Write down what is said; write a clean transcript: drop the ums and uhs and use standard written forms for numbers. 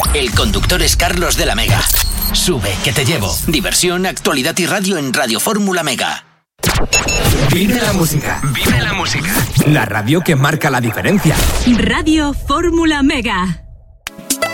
El conductor es Carlos de la Mega. Sube, que te llevo. Diversión, actualidad y radio en Radio Fórmula Mega. Vive la música. Vive la música. La radio que marca la diferencia. Radio Fórmula Mega.